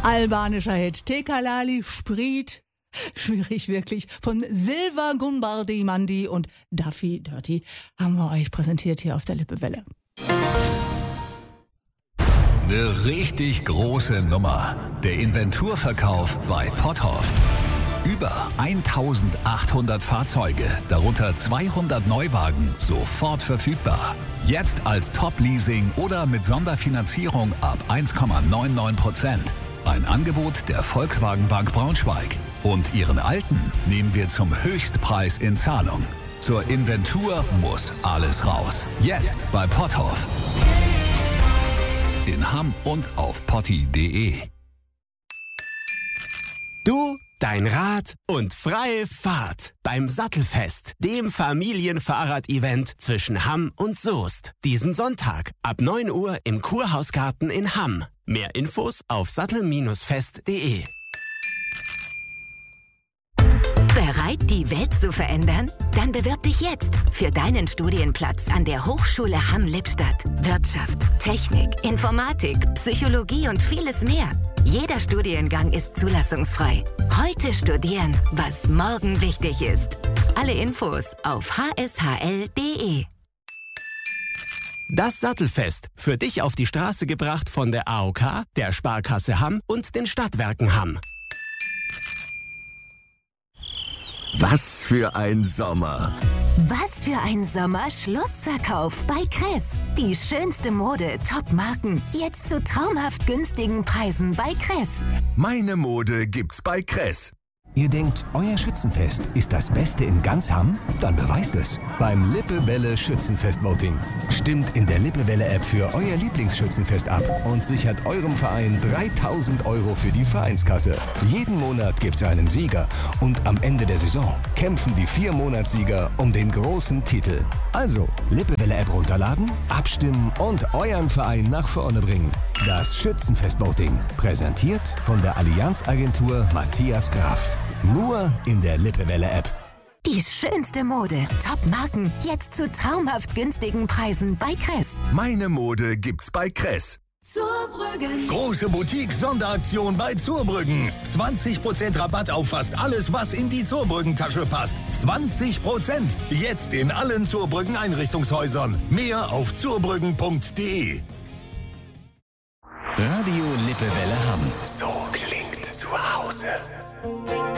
Albanischer Hit. Tekalali, Sprit. Schwierig wirklich. Von Silva Gumbardi Mandi und Duffy Dirty haben wir euch präsentiert hier auf der Lippewelle. Eine richtig große Nummer. Der Inventurverkauf bei Potthoff. Über 1800 Fahrzeuge, darunter 200 Neuwagen, sofort verfügbar. Jetzt als Top-Leasing oder mit Sonderfinanzierung ab 1,99%. Ein Angebot der Volkswagen Bank Braunschweig. Und Ihren Alten nehmen wir zum Höchstpreis in Zahlung. Zur Inventur muss alles raus. Jetzt bei Potthoff. In Hamm und auf potti.de. Du, dein Rad und freie Fahrt beim Sattelfest, dem Familienfahrrad-Event zwischen Hamm und Soest. Diesen Sonntag ab 9 Uhr im Kurhausgarten in Hamm. Mehr Infos auf sattel-fest.de. Bereit, die Welt zu verändern? Dann bewirb dich jetzt für deinen Studienplatz an der Hochschule Hamm-Lippstadt. Wirtschaft, Technik, Informatik, Psychologie und vieles mehr. Jeder Studiengang ist zulassungsfrei. Heute studieren, was morgen wichtig ist. Alle Infos auf hshl.de. Das Sattelfest, für dich auf die Straße gebracht von der AOK, der Sparkasse Hamm und den Stadtwerken Hamm. Was für ein Sommer! Was für ein Sommer-Schlussverkauf bei Kress. Die schönste Mode, Top-Marken, jetzt zu traumhaft günstigen Preisen bei Kress. Meine Mode gibt's bei Kress. Ihr denkt, euer Schützenfest ist das Beste in ganz Hamm? Dann beweist es beim Lippewelle Schützenfest-Voting. Stimmt in der Lippewelle-App für euer Lieblingsschützenfest ab und sichert eurem Verein 3.000 € für die Vereinskasse. Jeden Monat gibt's einen Sieger und am Ende der Saison kämpfen die 4 Monatssieger um den großen Titel. Also, Lippewelle-App runterladen, abstimmen und euren Verein nach vorne bringen. Das Schützenfest-Voting, präsentiert von der Allianz-Agentur Matthias Graf. Nur in der Lippewelle-App. Die schönste Mode, Top-Marken, jetzt zu traumhaft günstigen Preisen bei Kress. Meine Mode gibt's bei Kress. Zurbrüggen. Große Boutique-Sonderaktion bei Zurbrüggen. 20% Rabatt auf fast alles, was in die Zurbrüggen-Tasche passt. 20%. Jetzt in allen Zurbrüggen-Einrichtungshäusern. Mehr auf zurbrüggen.de. Radio Lippewelle Hamm. So klingt zu Hause.